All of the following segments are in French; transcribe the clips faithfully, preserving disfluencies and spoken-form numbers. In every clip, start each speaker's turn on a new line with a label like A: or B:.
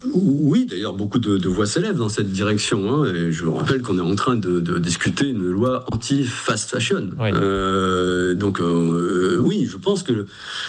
A: Oui, d'ailleurs, beaucoup de, de voix s'élèvent dans cette direction. Hein, et je vous rappelle qu'on est en train de, de discuter une loi anti-fast fashion.
B: Oui.
A: Euh, donc, euh, oui, je pense que le,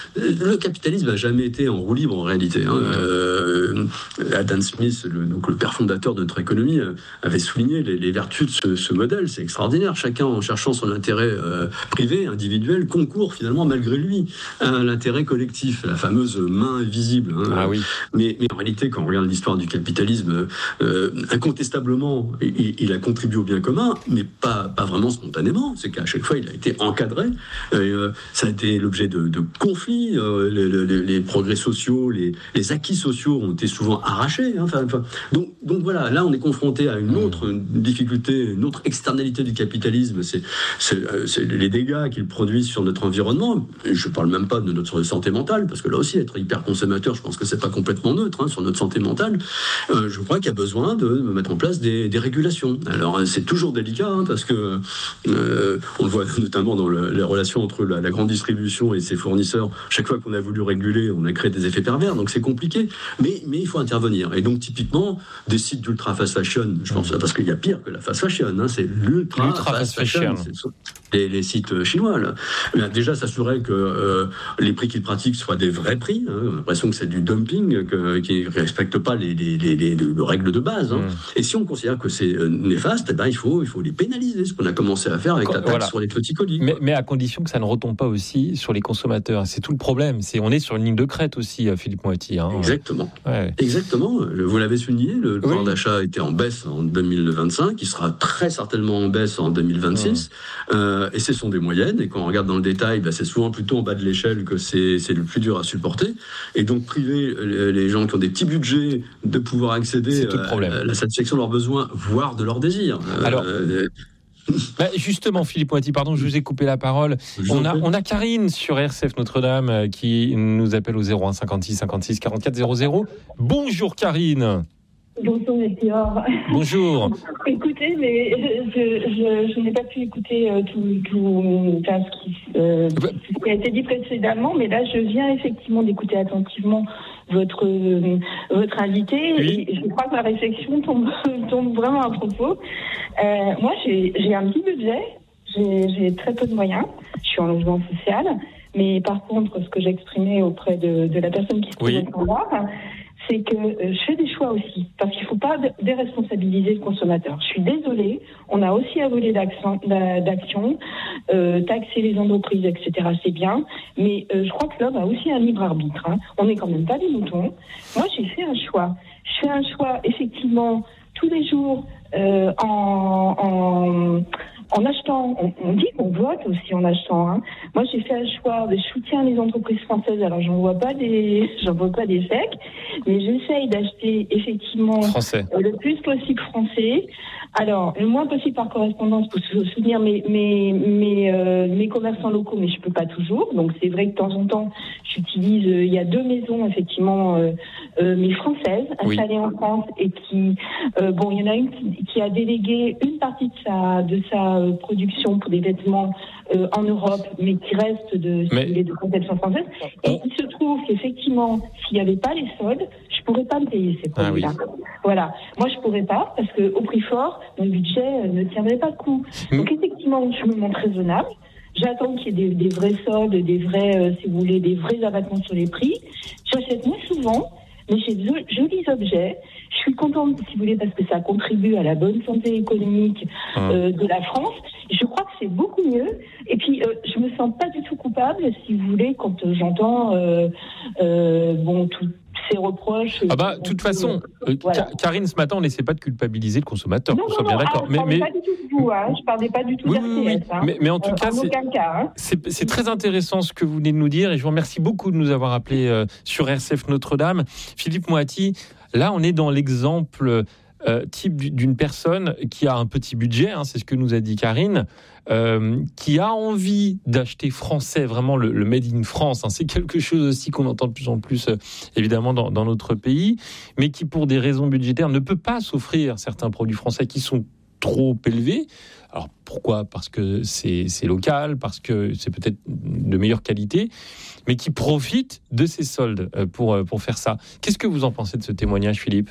A: le capitalisme n'a jamais été en roue libre, en réalité. Hein. Euh, Adam Smith, le, donc le père fondateur de notre économie, avait souligné les, les vertus de ce, ce modèle. C'est extraordinaire. Chacun, en cherchant son intérêt euh, privé, individuel, concourt finalement, malgré lui, à l'intérêt collectif, la fameuse main invisible. Hein.
B: Ah oui.
A: Mais, mais en réalité, quand on regarde l'histoire du capitalisme, euh, incontestablement, il, il a contribué au bien commun, mais pas, pas vraiment spontanément. C'est qu'à chaque fois, il a été encadré. Euh, ça a été l'objet de, de conflits. Euh, les, les, les progrès sociaux, les, les acquis sociaux ont été souvent arrachés. Hein, enfin, enfin, donc, donc voilà, là, on est confronté à une autre une difficulté, une autre externalité du capitalisme. C'est, c'est, c'est les dégâts qu'il produit sur notre environnement. Et je ne parle même pas de notre santé mentale, parce que là aussi, être hyper consommateur, je pense que c'est pas complètement neutre hein, sur notre santé mentale. Euh, je crois qu'il y a besoin de mettre en place des, des régulations. Alors c'est toujours délicat hein, parce que euh, on le voit notamment dans le, les relations entre la, la grande distribution et ses fournisseurs. Chaque fois qu'on a voulu réguler, on a créé des effets pervers, donc c'est compliqué. Mais mais il faut intervenir. Et donc typiquement des sites d'ultra fast fashion, je pense, mmh. parce qu'il y a pire que la fast fashion, hein, c'est l'ultra, l'ultra fast, fast fashion. fashion. Les, les sites chinois là. Bien, déjà s'assurer que euh, les prix qu'ils pratiquent soient des vrais prix. Hein. On a l'impression que c'est du dumping, que, qui ne respecte pas les, les, les, les, les règles de base. Hein. Mmh. Et si on considère que c'est néfaste, eh ben, il, faut, il faut les pénaliser, ce qu'on a commencé à faire avec Quand, la taxe voilà. sur les petits colis.
B: Mais, mais à condition que ça ne retombe pas aussi sur les consommateurs. C'est tout le problème. C'est, on est sur une ligne de crête aussi, Philippe Moati. Hein.
A: Exactement.
B: Ouais.
A: Exactement. Vous l'avez souligné, le oui. pouvoir d'achat était en baisse en deux mille vingt-cinq, il sera très certainement en baisse en deux mille vingt-six. Mmh. Euh, et ce sont des moyennes. Et quand on regarde dans le détail, ben, c'est souvent plutôt en bas de l'échelle que c'est, c'est le plus dur à supporter. Et donc priver les gens qui ont des petits budgets de pouvoir accéder à la satisfaction de leurs besoins, voire de leurs désirs.
B: Alors, euh, bah justement, Philippe Moati, pardon, je vous ai coupé la parole. On a, on a Karine sur R C F Notre-Dame qui nous appelle au zéro un cinquante-six cinquante-six quarante-quatre zéro zéro. Bonjour Karine.
C: Bonjour Météor.
B: Bonjour.
C: Écoutez, mais je, je, je n'ai pas pu écouter euh, tout, tout enfin, ce, qui, euh, ce qui a été dit précédemment, mais là je viens effectivement d'écouter attentivement votre euh, votre invité oui. et je crois que la réflexion tombe, tombe vraiment à propos. Euh, moi j'ai, j'ai un petit budget, j'ai, j'ai très peu de moyens, je suis en logement social, mais par contre ce que j'exprimais auprès de, de la personne qui se
B: oui.
C: présente en voir, c'est que euh, je fais des choix aussi, parce qu'il ne faut pas déresponsabiliser le consommateur. Je suis désolée, on a aussi à voler d'action, d'action euh, taxer les entreprises, et cetera, c'est bien, mais euh, je crois que l'homme a aussi un libre arbitre. Hein. On n'est quand même pas des moutons. Moi, j'ai fait un choix. Je fais un choix, effectivement, tous les jours, euh, en... en En achetant, on, on dit qu'on vote aussi en achetant. Hein. Moi, j'ai fait un choix de soutien les entreprises françaises. Alors, j'en vois pas des, j'en vois pas des chèques, mais j'essaye d'acheter effectivement
B: français.
C: le plus possible français. Alors, le moins possible par correspondance pour soutenir mes mes mes euh, mes commerçants locaux, mais je peux pas toujours. Donc, c'est vrai que de temps en temps, j'utilise. Euh, il y a deux maisons effectivement, euh, euh, mais françaises installées oui. en France et qui, euh, bon, il y en a une qui, qui a délégué une partie de sa de sa production pour des vêtements euh, en Europe, mais qui reste de, mais... si de conception française. Et il se trouve qu'effectivement, s'il n'y avait pas les soldes, je pourrais pas me payer ces produits-là. Ah oui. Voilà. Moi, je pourrais pas, parce que au prix fort, mon budget ne tiendrait pas le coup. Mmh. Donc, effectivement, je me montre raisonnable. J'attends qu'il y ait des, des vrais soldes, des vrais, euh, si vous voulez, des vrais abattements sur les prix. J'achète moins souvent, mais j'ai de jolis objets. Je suis contente, si vous voulez, parce que ça contribue à la bonne santé économique euh, de la France. Je crois que c'est beaucoup mieux. Et puis, euh, je me sens pas du tout coupable, si vous voulez, quand euh, j'entends euh, euh, bon tout. Ces reproches.
B: Ah bah, de toute façon, euh, voilà. Karine, ce matin, on n'essaie pas de culpabiliser le consommateur,
C: non,
B: qu'on
C: non,
B: soit bien
C: non,
B: d'accord.
C: Ah, je ne parlais
B: mais,
C: pas du tout de vous, hein. Je ne parlais pas du tout
B: oui,
C: d'R T S.
B: Oui,
C: hein.
B: mais, mais en tout
C: euh,
B: cas,
C: en
B: c'est,
C: cas hein.
B: c'est, c'est très intéressant ce que vous venez de nous dire et je vous remercie beaucoup de nous avoir appelés euh, sur R C F Notre-Dame. Philippe Moati, là, on est dans l'exemple euh, type d'une personne qui a un petit budget, hein, c'est ce que nous a dit Karine, euh, qui a envie d'acheter français, vraiment le, le made in France. Hein, c'est quelque chose aussi qu'on entend de plus en plus, euh, évidemment, dans, dans notre pays, mais qui, pour des raisons budgétaires, ne peut pas s'offrir certains produits français qui sont trop élevés. Alors, pourquoi ? Parce que c'est, c'est local, parce que c'est peut-être de meilleure qualité, mais qui profite de ces soldes pour, pour faire ça. Qu'est-ce que vous en pensez de ce témoignage, Philippe ?